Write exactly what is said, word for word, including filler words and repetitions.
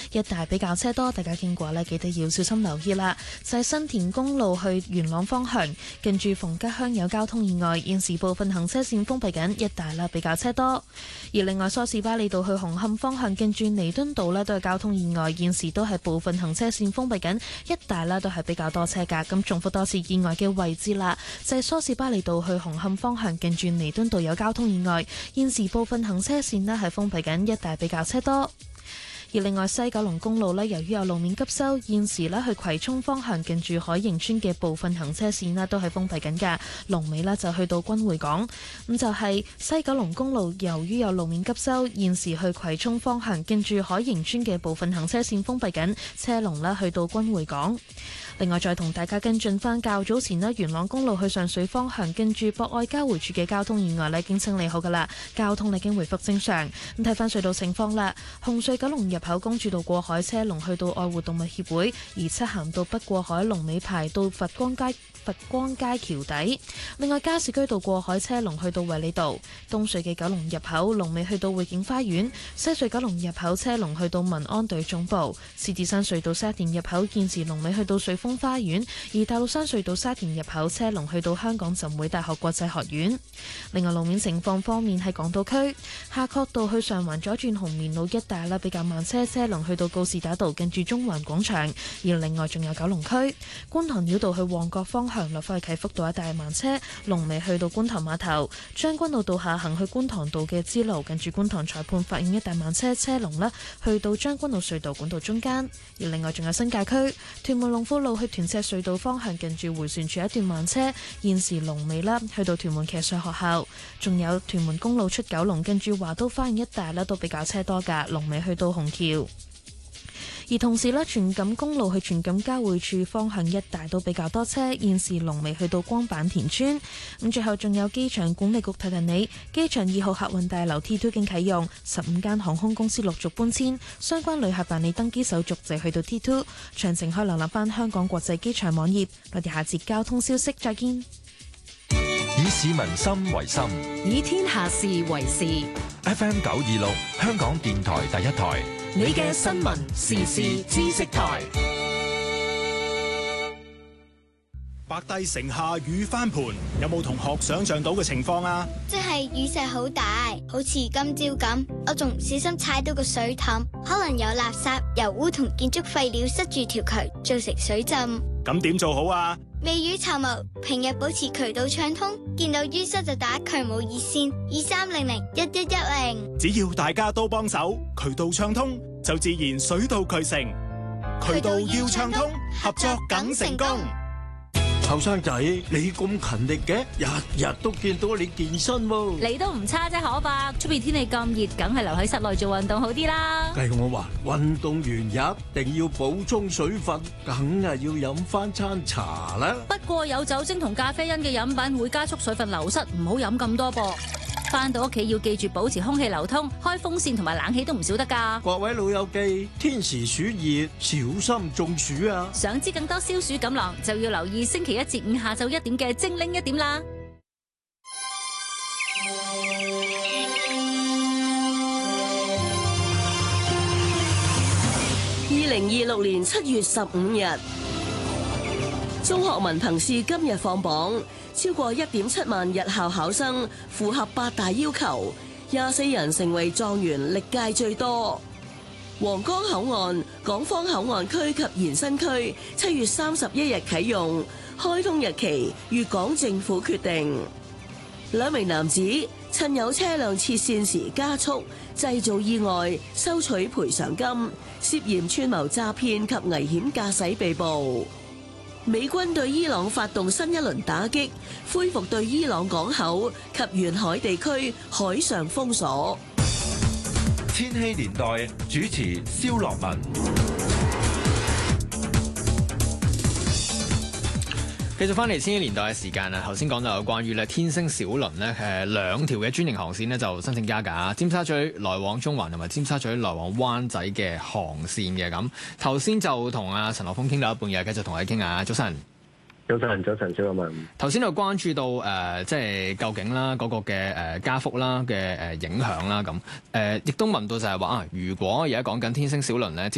一帶比較車多，大家經過呢記得要小心留意啦。就係新田公路去元朗方向，近住逢吉鄉有交通意外，現時部分行車線封閉緊，一帶啦比較車多。而另外梳士巴利道去紅磡方向，近住彌敦道呢都係交通意外，現時都係部分行車線封閉緊，一帶啦都係比較多車噶。咁重複多次意外嘅位置啦，就係梳士巴利道去紅磡方向，近住彌敦道有交通意外，現時部分行車線呢係封閉緊，一帶比較車多。而另外西九龍公路呢，由於有路面急修，現時呢去葵涌方向近住海盈村嘅部分行車線呢都係封閉緊㗎。龍尾呢就去到君匯港。咁就係西九龍公路由於有路面急修，現時去葵涌方向近住海盈村嘅部分行車線封閉緊，車龍呢去到君匯港。另外再同大家跟進返較早前呢，元朗公路去上水方向近住博愛交匯處嘅交通意外呢已經清理好㗎啦，交通已經回復正常。咁睇返隧道情況啦，紅隧九龍入口公主道過海車龍去到愛護動物協會，而漆咸道北過海龍尾排到佛光街佛光街橋底。另外加士居道過海車龍去到衛理道，東隧嘅九龍入口龍尾去到匯景花園，西隧九龍入口車龍去到民安隊總部。獅子山隧道沙田入口現時龍尾去到瑞豐花園，而大老山隧道沙田入口車龍去到香港浸會大學國際學院。另外路面情況方面，喺港島區夏慤道去上環左轉紅棉路一帶啦，比較慢車，車龍去到告士打道近住中環廣場。而另外仲有九龍區觀塘繞道去旺角方向落返去啟福道一帶慢車，龍尾去到觀塘碼頭。將軍澳道下行去觀塘道嘅支路近住觀塘裁判法院一帶慢車，車龍呢去到將軍澳隧道管道中間。而另外仲有新界區屯門龍富路去屯赤隧道方向近住迴旋處一段慢車，現時龍尾啦去到屯門騎術學校。仲有屯門公路出九龍近住華都花園一帶呢都比較車多㗎，龍尾去到紅橋。而同時呢，荃錦公路去荃錦交匯處方向一帶都比較多車，現時龍尾去到光板田村。咁最後仲有機場管理局提提你，機場二號客運大樓 T 二 經啟用，十五間航空公司陸續搬遷，相關旅客辦理登機手續就去到 T 二。詳情可以瀏覽翻香港國際機場網頁。我哋下節交通消息再見。 以市民心為心， 以天下事為事。 F M 九二六，香港電台第一台， 你嘅新聞時事知識台。 白帝城下雨翻盤，有冇同學想象到嘅情況啊？ 即係雨勢好大，好似今朝咁，我仲唔小心踩到個水凼，可能有垃圾、油污同建築廢料塞住條渠，造成水浸。 咁點做好啊？ 未雨綢繆，平日保持渠道暢通，見到淤塞就打渠務熱線二三零零一一一零。 只要大家都幫手，渠道暢通，就自然水到渠成。渠道要暢通，合作梗成功。 後生仔，你咁勤力嘅，日日都見到你健身喎。 你都唔差啫，可伯。出邊天氣咁熱，梗係留喺室內做運動好啲啦。 計我話，運動完一定要補充水分，梗係要飲翻餐茶啦。 不過有酒精同咖啡因嘅飲品會加速水分流失，唔好飲咁多噃。翻到屋企要記住保持空氣流通，開風扇同埋冷氣都唔少得㗎。 各位老友記，天時暑熱，小心中暑啊！ 想知更多消暑錦囊，就要留意星期一至五下晝一點嘅精靈一點啦。 二零二六年七月十五日，中學文憑試今日放榜。超過一點七萬日校考生符合八大要求，廿四人成為狀元，歷屆最多。皇崗口岸、港方口岸區及延伸區七月三十一日啟用，開通日期粵港政府決定。兩名男子趁有車輛切線時加速，製造意外，收取賠償金，涉嫌串謀詐騙及危險駕駛被捕。美軍對伊朗發動新一輪打擊，恢復對伊朗港口及沿海地區海上封鎖。 千禧年代主持蕭樂文。 繼續翻嚟千禧年代嘅時間啊，頭先講到有關於咧天星小輪咧誒兩條嘅專營航線咧就申請加價，尖沙咀來往中環同埋尖沙咀來往灣仔嘅航線嘅咁。頭先就同阿陳樂豐傾到一半嘅，繼續同佢傾下。早晨。 早晨，早晨，小文。 頭先就關注到誒、呃，即係究竟啦嗰個嘅誒加幅啦嘅誒影響啦咁誒，亦都問到就係話啊，如果而家講緊天星小輪咧。